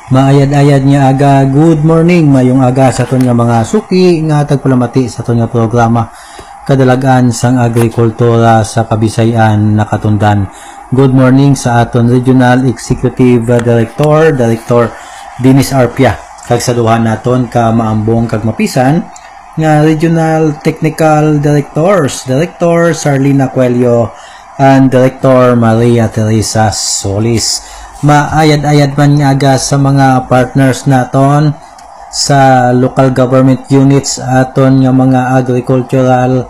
Maayad-ayad nga aga, good morning, mayong aga sa aton nga mga suki nga tagpalamati sa aton nga programa kadalagan sang agrikultura sa Kabisayan nakatundan. Good morning sa aton Regional Executive Director Dennis Arpia, kag sa duha naton ka maambong kag mapisan nga Regional Technical Directors, Director Sarlina Cuello and Director Maria Teresa Solis. Maayad-ayad man nga aga sa mga partners naton sa local government units aton nga mga agricultural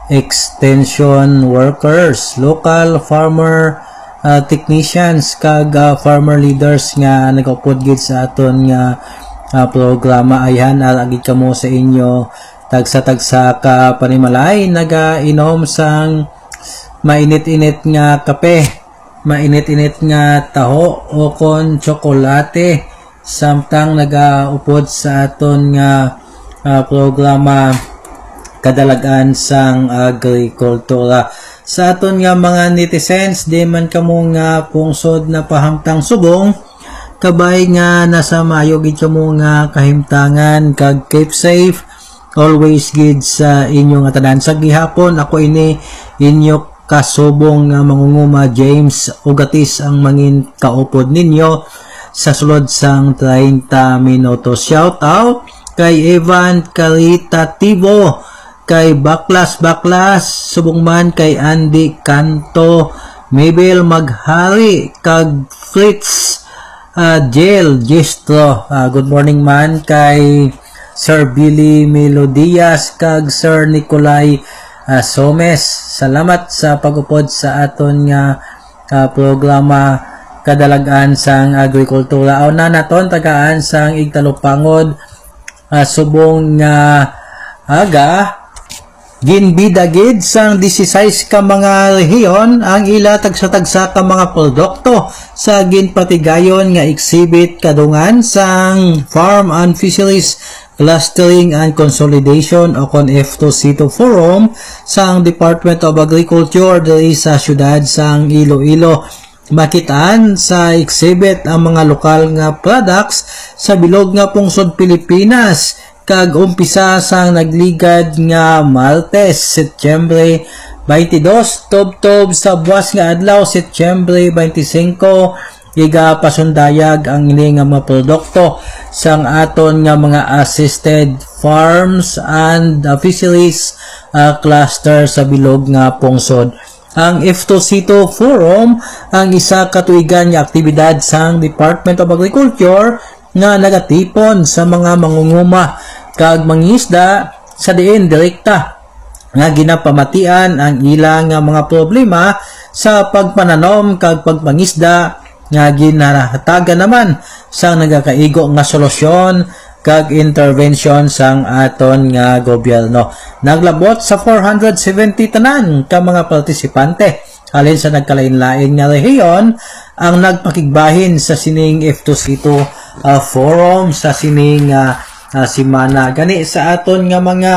extension workers, local farmer technicians kag farmer leaders nga nagupod gid sa aton nga programa. Ayan, aragid kamo sa inyo tagsa-tagsa ka panimalay naga-inom sang mainit-init nga kape, mainit-init nga taho o kon tsokolate samtang nagaupod sa aton nga programa kadalagan sang agrikultura. Sa aton nga mga netizens, di man kamo nga pungsod na pahamtang subong, kabay nga nasa mayo gid kamo nga kahimtangan kag keep safe always gid sa inyo nga tanan. Sa gihapon ako ini inyo kasubong nga mangunguma James Ugatis ang mangin kaupod ninyo sa sulod sang 30 minutos. Shout out kay Evan Caritativo, kay Baklas subong man kay Andy Canto, Mabel Maghari kag Fritz Jail Gistro. Good morning man kay Sir Billy Melodias kag Sir Nicolay Somes. Salamat sa pagupod sa aton nga programa kadalagan sang agrikultura. Aw na naton tagaan sang igtalupangod subong nga aga ginbidagid sang 16 ka mga rehiyon ang ila tagsa-tagsa ka mga produkto sa ginpatigayon nga exhibit kadungan sang Farm and Fisheries Clustering and Consolidation o kon F2C2 Forum sang Department of Agriculture diri sa syudad sang Iloilo. Makitaan sa exhibit ang mga lokal nga products sa bilog nga pungsod Pilipinas kag umpisa sang nagligad nga Martes, Setyembre 22 tubtob sa buwas nga adlaw Setyembre 25 iga pasundayag ang ini nga mga produkto sang aton nga mga assisted farms and fisheries cluster sa bilog nga pungsod. Ang F2C2 Forum ang isa ka tuigan nga aktibidad sang Department of Agriculture nga nagatipon sa mga mangunguma kag mangingisda sa diin direkta nga ginapamatian ang ilang nga mga problema sa pagpananom kag pagpangisda nga ginahatagan naman sang nagakaigo nga solusyon kag intervention sang aton nga gobyerno. Naglabot sa 470 tanan ka mga partisipante halin sa nagkalain-lain nga rehiyon ang nagpakigbahin sa sining F2C2 forum sa sining simana. Gani sa aton nga mga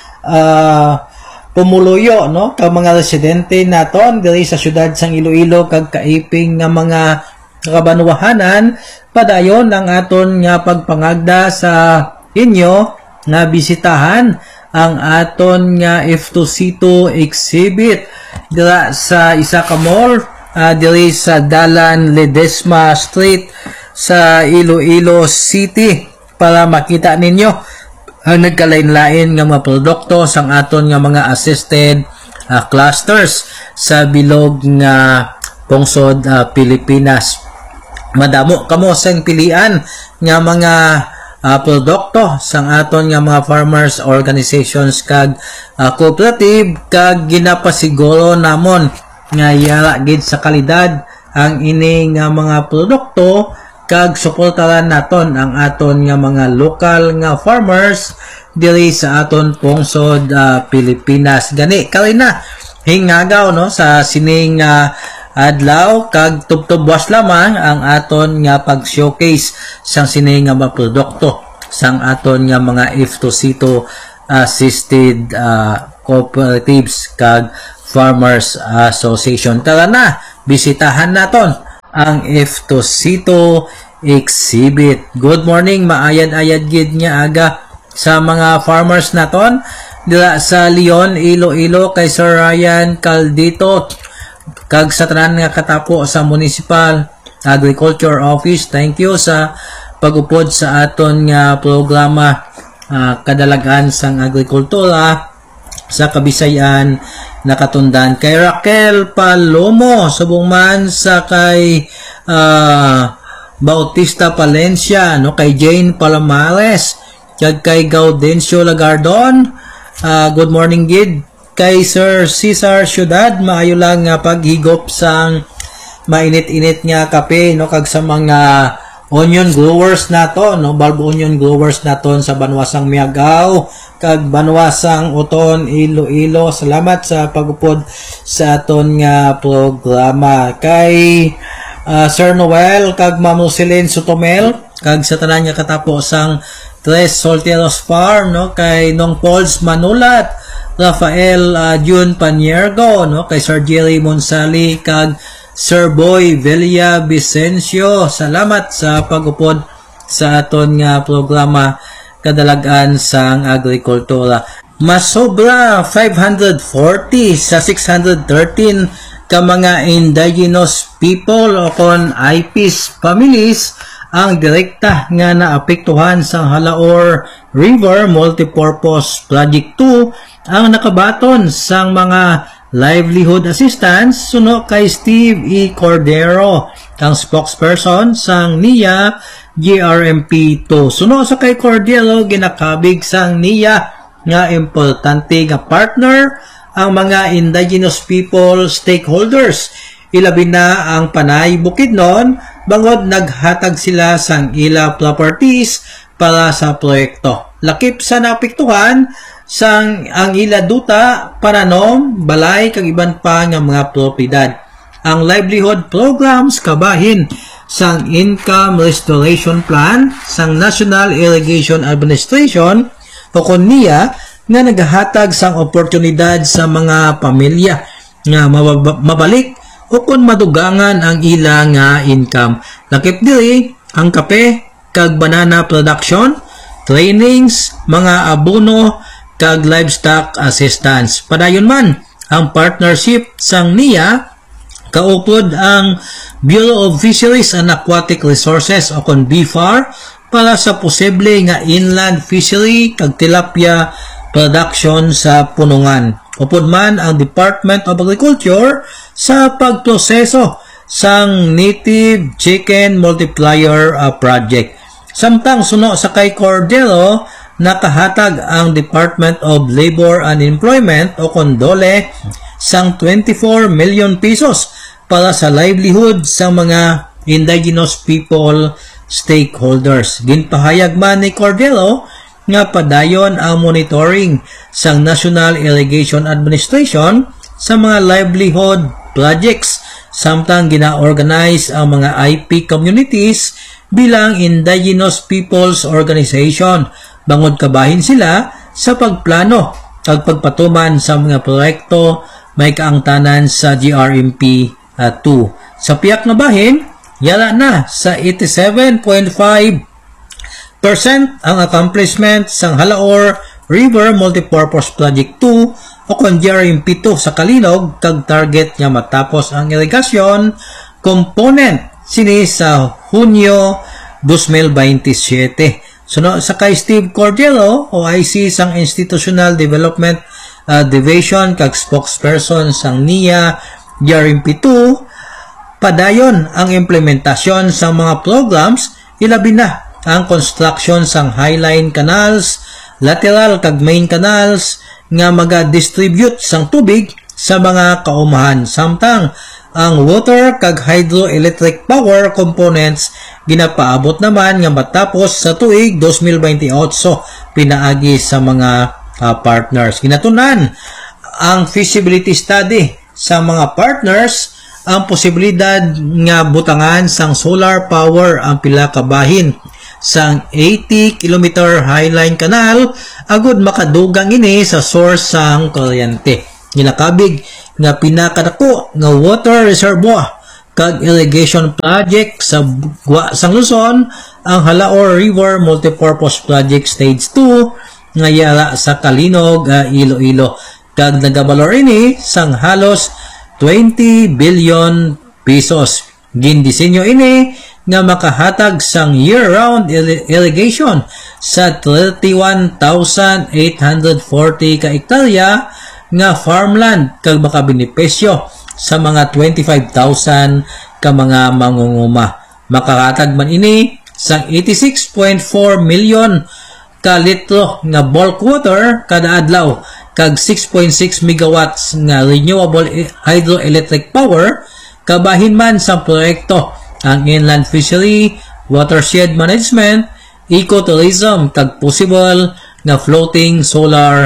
pumuluyo no ka mga residente naton diri sa syudad sang Iloilo kag kaiping nga mga kabanwahanan, padayon ang aton nga pagpangagda sa inyo nga bisitahan ang aton nga F2C2 exhibit dira sa isa ka mall diri sa Dalan Ledesma Street sa Iloilo City para makita ninyo ang nagkalain-lain nga mga produkto sang aton nga mga assisted clusters sa bilog nga pungsod Pilipinas. Madamo kamo sang pilian nga mga produkto sang aton nga mga farmers organizations kag cooperative kag ginapasiguro namon nga yara gid sa kalidad ang ini nga mga produkto kag suportaran naton ang aton nga mga lokal nga farmers diri sa aton pungsod Pilipinas. Gani kali na hingagaw no sa sining adlaw kag tubtubwas lamang ang aton nga pag-showcase sang sini nga mga produkto sang aton nga mga F2C2 assisted cooperatives kag farmers association. Tara na bisitahan naton ang F2C2 exhibit. Good morning, maayad-ayad gid nga aga sa mga farmers naton dira sa Leon, Iloilo kay Sir Ryan Caldito kag sa tanan nga katapo sa Municipal Agriculture Office. Thank you sa pagupod sa aton nga programa kadalagan sang agrikultura sa Kabisayan nakatundan. Kay Raquel Palomo subong man sa kay Bautista Palencia, no, kay Jane Palomares, kay Gaudencio Lagardon. Good morning gid kay Sir Cesar Ciudad, maayo lang nga paghigop sang mainit-init nga kape, no, kag sa mga onion growers nato, no, bulb onion growers naton sa Banwasang Miagao kag Banwasang Uton, Iloilo. Salamat sa pagupod sa aton nga programa. Kay Sir Noel kag Ma'am Roselyn Sotomel kag sa tanan nga katapo sang Tres Solteros Farm, no, kay Nong Pauls Manulat, Rafael June Paniergo, no, kay Sir Jerry Monsali kag Sir Boy Velia Vicencio. Salamat sa pagupod sa aton nga programa kadalagan sang agrikultura. Masobra 540 sa 613 ka mga indigenous people o kon IPs families ang direkta nga naapektuhan sang Halaor River Multipurpose Project 2 ang nakabaton sang mga livelihood assistance suno kay Steve E. Cordero, ang spokesperson sang NIA GRMP2. Suno sa kay Cordero, ginakabig sang NIA nga importante nga partner ang mga indigenous people stakeholders. Ilabi na ang Panay Bukidnon, bangod naghatag sila sang ila properties para sa proyekto. Lakip sa napiktuhan sang ang ila duta, paranom, balay kag iban pa nga mga propiedad. Ang livelihood programs kabahin sang income restoration plan sang National Irrigation Administration o NIA nga naghatag sang oportunidad sa mga pamilya nga mabalik o kung madugangan ang ila nga income. Lakip diri ang kape kag banana production, trainings, mga abono kag livestock assistance. Padayon man ang partnership sang NIA kaupod ang Bureau of Fisheries and Aquatic Resources o kon BFAR para sa posible nga inland fishery kag tilapia production sa punungan. Upod man ang Department of Agriculture sa pagproseso sang Native Chicken Multiplier Project. Samtang suno sa kay Cordero, nakahatag ang Department of Labor and Employment o KONDOLE sang 24 million pesos para sa livelihood sa mga indigenous people stakeholders. Ginpahayag man ni Cordero nga padayon ang monitoring sang National Irrigation Administration sa mga livelihood projects samtang gina-organize ang mga IP communities bilang indigenous people's organization. Bangod kabahin sila sa pagplano at pagpatuman sa mga proyekto may kaangtanan sa GRMP 2. Sa piyak na bahin, yala na sa 87.5% ang accomplishment sang Halaor River Multipurpose Project 2 o kon GRMP 2 sa Kalinog kag target nga matapos ang irigasyon component sini sa Hunyo 2027. Suno sa kay Steve Cordero, OIC sang Institutional Development Division kag spokesperson sang NIA GRMP2, padayon ang implementasyon sang mga programs, ilabi na ang construction sang highline canals, lateral kag main canals nga maga-distribute sang tubig sa mga kaumahan. Samtang ang water kag hydroelectric power components ginapaabot naman nga matapos sa tuig 2028 pinaagi sa mga partners. Ginatunan ang feasibility study sa mga partners ang posibilidad nga butangan sang solar power ang pila ka bahin sang 80 km highline canal agud makadugang ini sa source sang kuryente. Ginakabig nga pinakadako nga water reservoir kag irrigation project sa sang Luzon, ang Halaor River Multipurpose Project Stage 2 nga yara sa Kalinog, Iloilo. Kag nagabalor ini sang halos 20 billion pesos. Gindisenyo ini nga makahatag sang year-round irrigation sa 31,840 ka hektarya nga farmland kag makabenepisyo sa mga 25,000 ka mga mangunguma. Makahatag man ini sang 86.4 million ka litro nga bulk water kada adlaw kag 6.6 megawatts nga renewable hydroelectric power kabahin man sa proyekto ang inland fishery, watershed management, ecotourism kag possible nga floating solar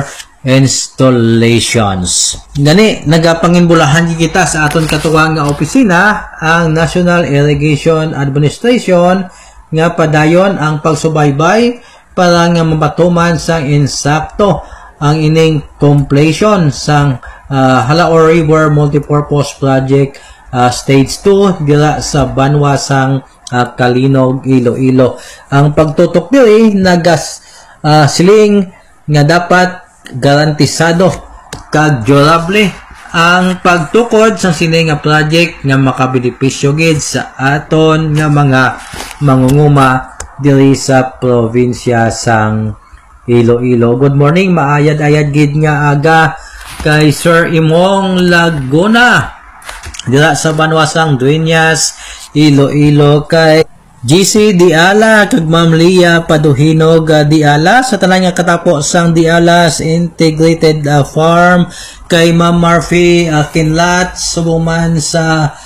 installations. Gani nagapanginbulahan kita sa aton katuwang nga opisina ang National Irrigation Administration nga padayon ang pagsubaybay para nga mabatuman sang insakto ang ining completion sang Halaor River Multipurpose Project Stage 2 dira sa Banwa sang Kalinog, Iloilo. Ang pagtutok diri nagas siling nga dapat garantisado kag durable ang pagtukod sa sining nga project nga makabenepisyo gid sa aton nga mga mangunguma diri sa probinsya sang Iloilo. Good morning, maayad-ayad gid nga aga kay Sir Imong Laguna dira sa Banwasang Dueñas, Iloilo, kay GC Diala kag Ma'am Lia Paduhinog Diala sa tanan nga katapo sang Diala's Integrated Farm, kay Ma'am Murphy Kinlat subuman sa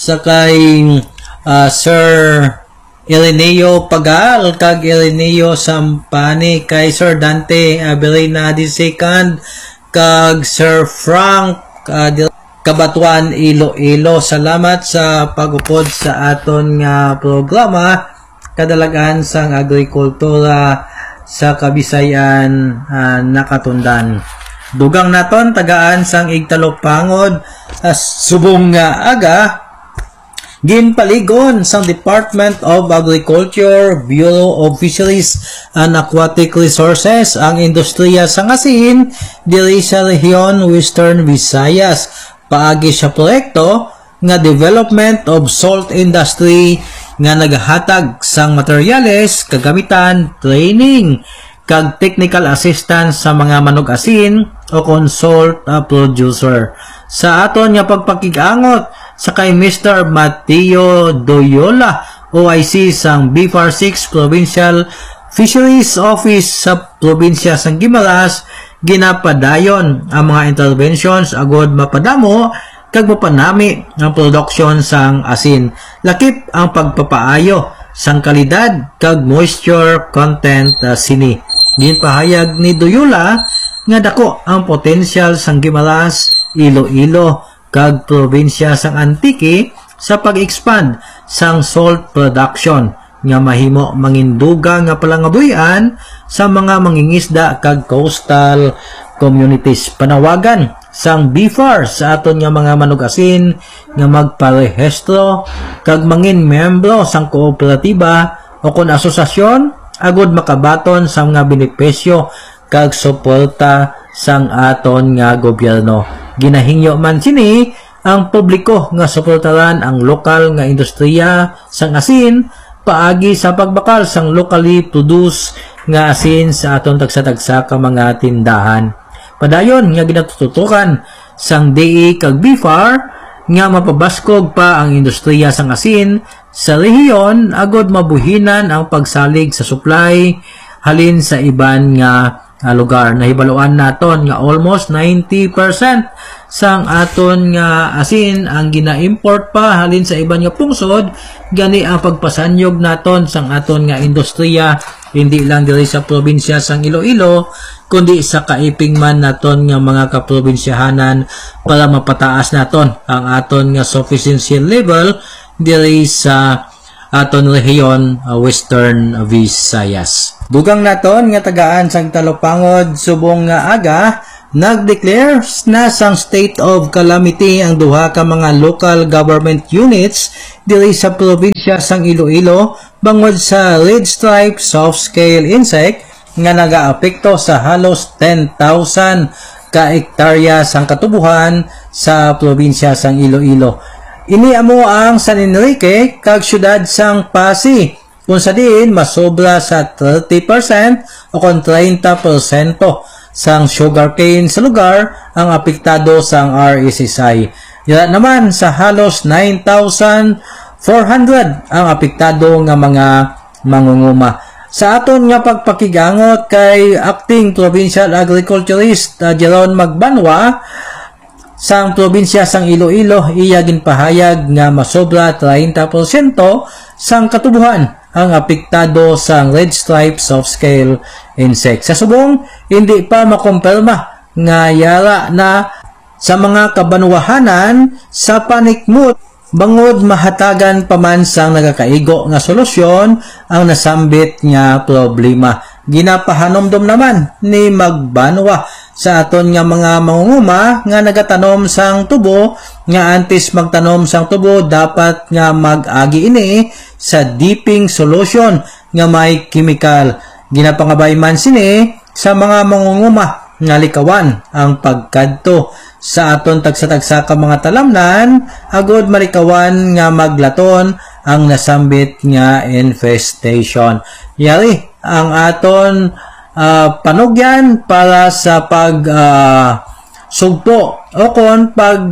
kay Sir Ireneo Pagal kag Ireneo Sampani, kay Sir Dante Berina II kag Sir Frank Kabatuan, Iloilo. Salamat sa pag-upod sa aton nga programa kadalagan sang agrikultura sa Kabisayan nakatundan. Dugang naton tagaan sang Igtalopangod subong nga aga ginpaligon sang Department of Agriculture, Bureau of Fisheries and Aquatic Resources ang industriya sang asin diri sa rehiyon Western Visayas. Paagi sa proyekto nga development of salt industry nga nagahatag sang materyales, kagamitan, training, kag technical assistance sa mga manok asin o consult producer. Sa aton nga pagpakigangot sa kay Mr. Mateo Doyola, OIC sang BFAR 6 Provincial Fisheries Office sa probinsya sang Guimaras, ginapadayon ang mga interventions agod mapadamo kag mapanami ang production sang asin. Lakip ang pagpapaayo sang kalidad kag moisture content sini. Ginpahayag ni Doyola nga dako ang potensyal sang Guimaras, Iloilo kag probinsya sang Antique sa pag-expand sang salt production nga mahimo manginduga nga palangabuyan sa mga mangingisda kag coastal communities. Panawagan sang BFAR sa aton nga mga manugasin nga magparehistro kag mangin membro sang kooperatiba o kon asosasyon agud makabaton sa mga benepisyo kag suporta sang aton nga gobyerno. Ginahingyo man sini ang publiko nga suportaran ang lokal nga industriya sang asin paagi sa pagbakal sang locally produced nga asin sa aton tagsa-tagsa ka mga tindahan. Padayon nga ginatututukan sang DE kag BFAR nga mapabaskog pa ang industriya sang asin sa rehiyon agod mabuhinan ang pagsalig sa supply halin sa iban nga lugar. Nahibaluan naton nga almost 90% sang aton nga asin ang gina-import pa halin sa iban nga pungsod. Gani ang pagpasanyog naton sang aton nga industriya hindi lang diri sa probinsya sang Iloilo kundi sa kaiping man naton nga mga kaprobinsyahanan para mapataas naton ang aton nga sufficiency level diri sa aton rehiyon Western Visayas. Dugang naton nga tagaan sang Talopangod subong nga aga Nag-declare na sang state of calamity ang duha ka mga local government units diri sa probinsya sang Iloilo bangod sa red stripe soft-scale insect nga nagaapekto sa halos 10,000 ka hektarya sang katubuhan sa probinsya sang Iloilo. Ini amo ang San Enrique kag syudad sang Pasig kung sa diin masobra sa 30% o kung 30% sang sugarcane sa lugar ang apektado sang RSSI. Yara naman sa halos 9,400 ang apektado nga mga mangunguma. Sa aton nga pagpakigangot kay Acting Provincial Agriculturist Jeron Magbanwa sang probinsya sang Iloilo, iya ginpahayag nga masobra 30% sang katubuhan ang apektado sang red stripe soft-scale insect. Sa subong, hindi pa makumpirma nga yara na sa mga kabanwahanan sa panikmut bangod mahatagan pa man sang nagakaigo nga solusyon ang nasambit nga problema. Ginapahanomdom naman ni Magbanwa sa aton nga mga mangunguma nga nagatanom sang tubo nga antes magtanom sang tubo dapat nga mag-agi ini sa dipping solution nga may chemical. Ginapangabay man sini sa mga mangunguma nga likawan ang pagkadto sa aton tagsa-tagsa ka mga talamnan agod malikawan nga maglaton ang nasambit nga infestation. Yari ang aton panugyan para sa pag sugpo o kon pag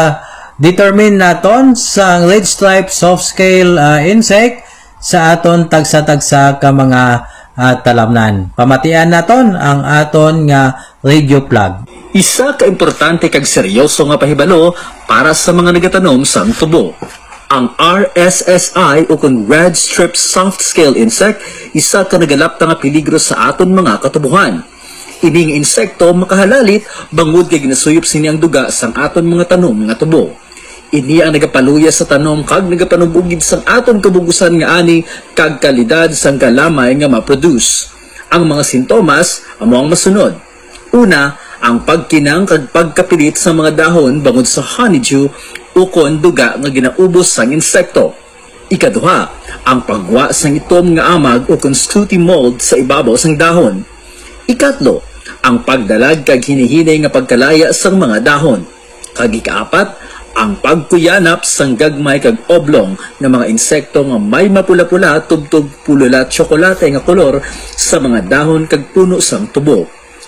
determine naton sa red stripe soft scale insect sa aton tagsa-tagsa ka mga talamnan. Pamatian naton ang aton nga radio plug. Isa ka importante kag seryoso nga pahibalo para sa mga nagatanom sang tubo. Ang RSSI o kung Red Strip Soft Scale Insect, isa ka nagalapta nga peligro sa aton mga katubuhan. Ining insekto makahalalit bangod kay ginasuyop sini ang duga sang aton mga tanom nga tubo. Ini ang nagapaluya sa tanom kag nagapanubugid sang aton kabugusan nga ani kag kalidad sang galamay nga ma-produce. Ang mga sintomas amo ang masunod. Una, ang pagkinang kag pagkapilit sa mga dahon bangod sa honeydew o kon duga nga ginaubos sang insekto. Ikaduha, ang pagwa sang itom nga amag o kon sooty mold sa ibabaw sang dahon. Ikatlo, ang pagdalag kag hinihinay nga pagkalaya sang mga dahon. Kag ikaapat, ang pagkuyanap sang gagmay kag oblong nga mga insekto nga may mapula-pula tubtog pulula tsokolate nga kolor sa mga dahon kag puno sang tubo.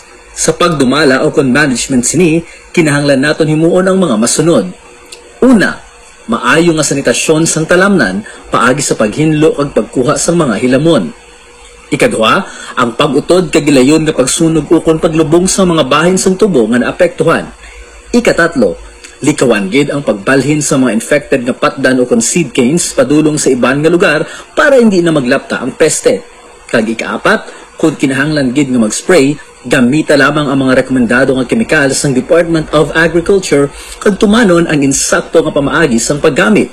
Sa pagdumala o kon management sini, kinahanglan naton himuon ang mga masunod. Una, maayo nga sanitasyon sang talamnan paagi sa paghinlo kag pagkuha sang mga hilamon. Ikaduha, ang pag-utod kag gilayon nga pagsunog ukon paglubong sa mga bahin sang tubo nga naapektuhan. Ikatatlo, likawan gid ang pagbalhin sa mga infected nga patdan o kon seed canes padulong sa iban nga lugar para hindi na maglapta ang peste. Kag ikaapat, kung kinahanglan gid nga mag-spray, gamita lamang ang mga rekomendado nga kemikal sang Department of Agriculture kag tumanon ang insakto nga pamaagi sang paggamit.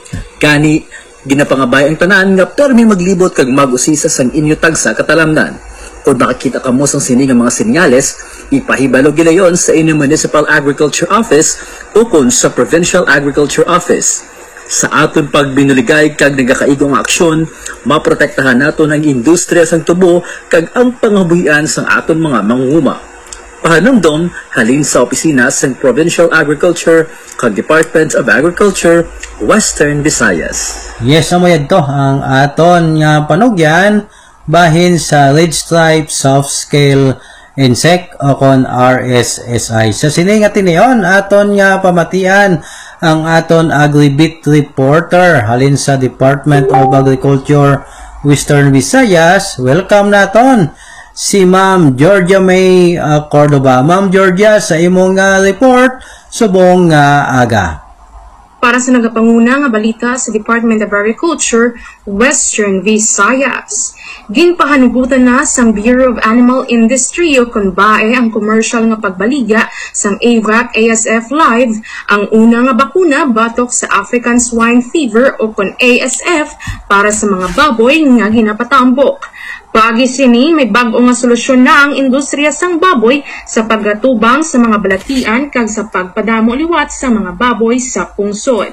Gani, ginapangabay ang tanan nga permi maglibot kag mag-usisa sang inyo tagsa katalamnan. Kung nakakita ka mo sang sini nga mga senyales, ipahibalo gilayon sa inyong Municipal Agriculture Office o kon sa Provincial Agriculture Office. Sa aton pagbinuligay kag nagakaigong aksyon, maprotektahan naton ang industriya sang tubo kag ang pangabuhian sang aton mga mangunguma. Pahanumdom, halin sa opisina sang Provincial Agriculture kag Department of Agriculture, Western Visayas. Yes, amo yadto ang aton nga panugyan bahin sa red stripe soft scale insect o kon RSSI. Sa sining atinion aton nga pamatian ang aton Agribit reporter halin sa Department of Agriculture Western Visayas. Welcome naton si Ma'am Georgia May Cordoba. Ma'am Georgia, sa imong report subong aga. Para sa nagapanguna nga balita sa Department of Agriculture, Western Visayas. Ginpahanugutan na sang Bureau of Animal Industry o kunbae ang commercial nga pagbaliga sang AVAC ASF Live ang una nga bakuna batok sa African Swine Fever o kun ASF para sa mga baboy nga ginapatambok. Pagi sini, may bago nga solusyon na ang industriya sang baboy sa paggatubang sa mga balatian kag sa pagpadamo liwat sa mga baboy sa pungsod.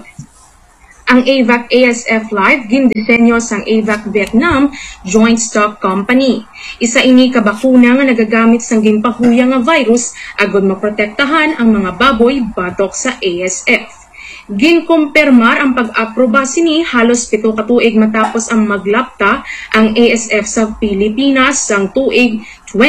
Ang AVAC ASF Live gindisenyo sang AVAC Vietnam Joint Stock Company. Isa ini ka bakuna nga nagagamit sang ginpahuya nga virus agud maprotektahan ang mga baboy batok sa ASF. Ginkumpirmar ang pag-aproba sini halos 7 ka tuig matapos ang maglapta ang ASF sa Pilipinas sang tuig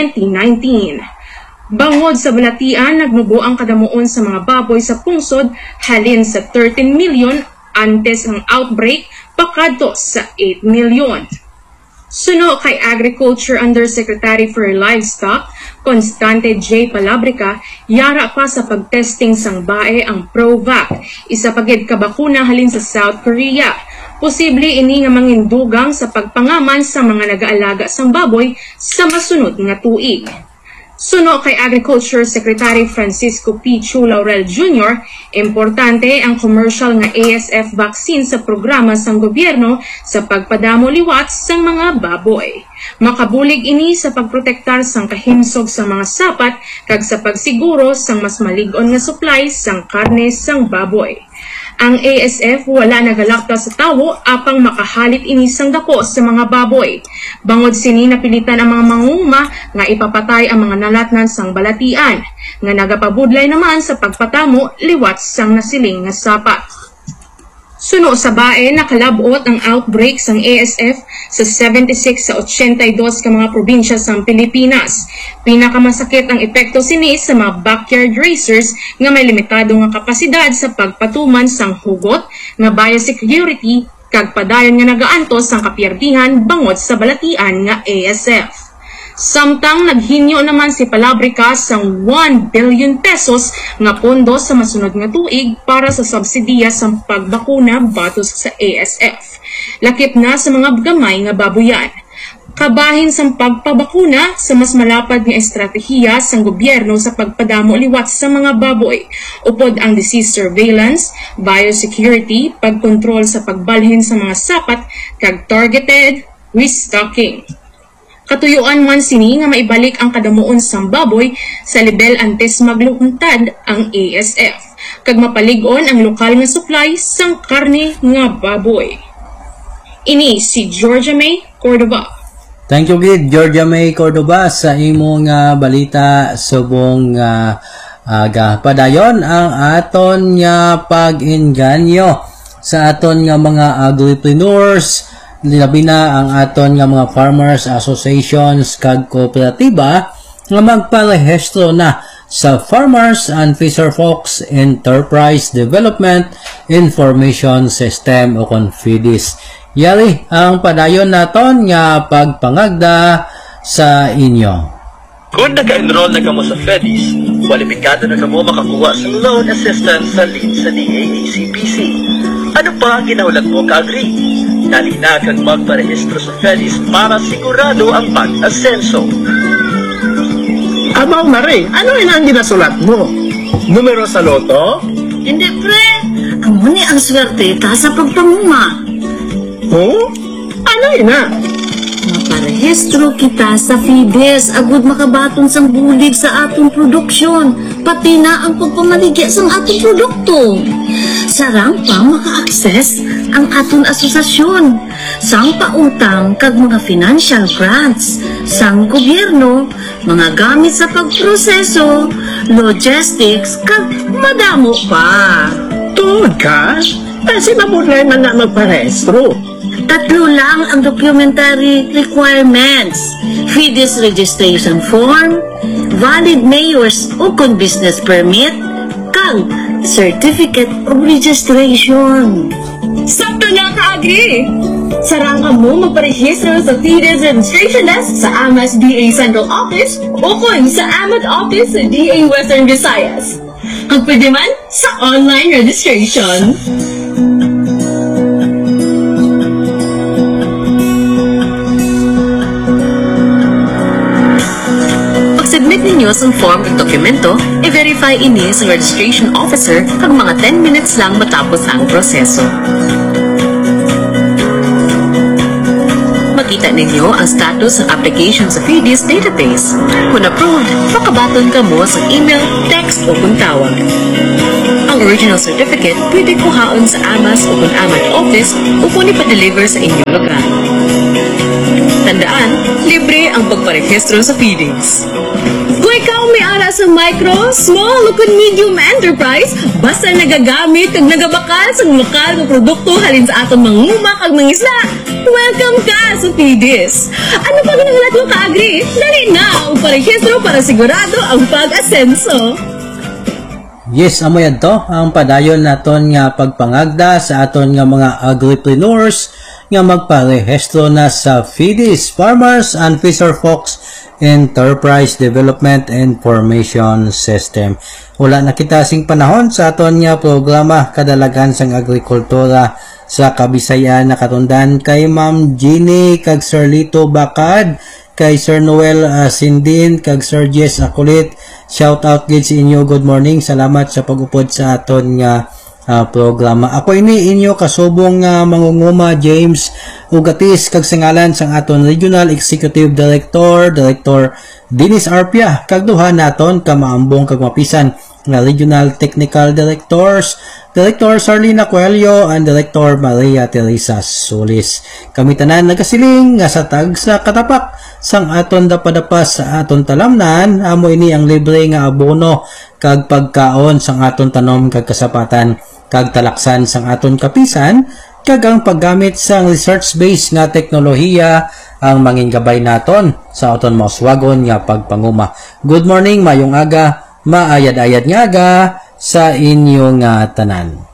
2019. Bangod sa balatian, nagnubo ang kadamuon sa mga baboy sa pungsod halin sa 13 million antes ang outbreak pakadto sa 8 million. Suno kay Agriculture Undersecretary for Livestock, Constante J. Palabrica, yara pa sa pagtesting sang bae ang ProVac, isa pagid ka bakuna halin sa South Korea. Posible ini nga mangindugang sa pagpangaman sa mga nag-aalaga sang baboy sa masunod nga tuig. Suno kay Agriculture Secretary Francisco P. Chu Laurel Jr., importante ang commercial nga ASF vaccine sa programa sang gobyerno sa pagpadamo liwat sang mga baboy. Makabulig ini sa pagprotektar sang kahimsog sang mga sapat kag sa pagsiguro sang mas malig-on nga supply sang karne sang baboy. Ang ASF wala nagalakta sa tawo apang makahalit ini sang dako sa mga baboy. Bangod sini napilitan ang mga mangungma nga ipapatay ang mga nalatnan sang balatian nga nagapabudlay naman sa pagpatamo liwat sang nasiling nga sapat. Suno sa bae, nakalabot ang outbreak sang ASF sa 76 sa 82 ka mga probinsya sang Pilipinas. Pinakamasakit ang epekto sini sa mga backyard racers nga may limitado nga kapasidad sa pagpatuman sang hugot, nga biosecurity, kag padayon nga nagaantos sang kapierdihan bangod sa balatian nga ASF. Samtang naghinyo naman si Palabrica sang 1 billion pesos nga pondo sa masunod nga tuig para sa subsidiya sa pagbakuna batos sa ASF. Lakip na sa mga gamay nga baboyan. Kabahin sa pagpabakuna sa mas malapad nga estratehiya sang gobyerno sa pagpadamo liwat sa mga baboy, upod ang disease surveillance, biosecurity, pagkontrol sa pagbalhin sa mga sapat, kag targeted restocking. Katuyuan man sini nga maibalik ang kadamuon sang baboy sa level antes magluntad ang ASF, kag mapalig-on ang lokal nga supply sang karne nga baboy. Ini si Georgia May Cordova. Thank you gid Georgia May Cordova sa imong balita subong padayon ang aton nga pag-inganyo sa aton nga mga agripreneurs, labi na ang aton nga mga farmers associations kag kooperatiba nga magparehistro na sa Farmers and Fisherfolks Enterprise Development Information System o FIDIS. Yari ang padayon naton nga pagpangagda sa inyo. Kung naka-enroll na kamo sa FEDIS, kwalipikado na kamo makakuha sa loan assistance sa lead sa DAACPC. Ano pa ang ginaulat mo, Kagri? Dali na kang magparehistro sa FEDIS para sigurado ang pag-asenso. Abaw Mare, ano ang ginasulat mo? Numero sa loto? Hindi, pre. Amo ni ang swerte ka sa pagpamuma. Oh? Ano ina? Maparehistro kita sa FIDIS agud makabaton sang bulig sa atong produksyon, pati na ang pagpamaligya sang atong produkto. Sarang pa maka-access ang aton asosasyon, sang pautang kag mga financial grants, sang gobyerno, mga gamit sa pagproseso, logistics, kag madamo pa. Tuod ka? Kasi mabulay man na magparehistro. 3 lang ang documentary requirements: FIDIS registration form, valid mayor's o business permit, kag certificate of registration. Sakto na ka, Agri! Sarangan mo magparehistro sa FIDIS registration desk sa AMAS DA Central Office o kung sa AMAT Office sa DA Western Visayas. Ang pwede man sa online registration. Pag-submit ninyo sa form at dokumento, i-verify ini sa registration officer kag mga 10 minutes lang matapos ang proseso. Makita makita ninyo ang status ng application sa FIDIS database. Kung approved, makabaton ka mo sa email, text o kung tawag. Ang original certificate pwede kuhaon sa AMAS o kung AMAT office o kung ipa-deliver sa inyong lugar. Tandaan, libre ang pagparehistro sa FIDIS. Kung ikaw may ara sa micro, small, o medium enterprise, basta nagagamit kag nagabakal sa lokal nga produkto halin sa aton manguma kag mangisla, welcome ka sa FIDIS. Ano pa ginangulat mo ka-agri? Dali na ang parehistro para sigurado ang pag-asenso. Yes, amo yan to. Ang padayon naton nga pagpangagda sa aton nga mga agripreneurs nga magparehistro na sa FIDIS, Farmers and Fisher Folks Enterprise Development Information System. Wala na kita sing panahon sa aton nga programa kadalagan sang agrikultura sa Kabisayan na katundan kay Ma'am Jeannie kag Sir Lito Bacad, kay Sir Noel Sindin kag Sir Jess Akulit. Shout out gid sa inyo. Good morning. Salamat sa pag-upod sa aton nga programa. Ako ini inyo kasubong mangunguma James Ugatis kag singalan sang aton Regional Executive Director Dennis Arpia kag duha naton ka maambong kag mapisan nga Regional Technical Directors, Director Sarlina Coelho and Director Maria Teresa Solis. Kami tanan nagasiling nga sa tag sa katapak sang aton dapadapas sa aton talamnan, amo ini ang libre nga abono kag pagkaon sang aton tanom kag kasapatan kag talaksan sang aton kapisan kag ang paggamit sang research-based nga teknolohiya ang manginggabay naton sa aton mauswagon nga pagpanguma. Good morning, mayong aga, maayad-ayad nga aga sa inyong tanan.